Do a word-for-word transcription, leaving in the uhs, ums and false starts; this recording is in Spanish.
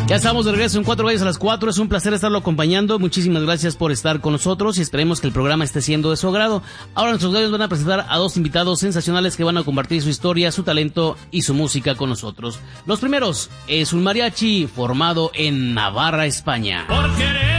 Ya estamos de regreso en Cuatro Gallos a las cuatro. Es un placer estarlo acompañando. Muchísimas gracias por estar con nosotros y esperemos que el programa esté siendo de su agrado. Ahora nuestros gallos van a presentar a dos invitados sensacionales que van a compartir su historia, su talento y su música con nosotros. Los primeros es un mariachi formado en Navarra, España.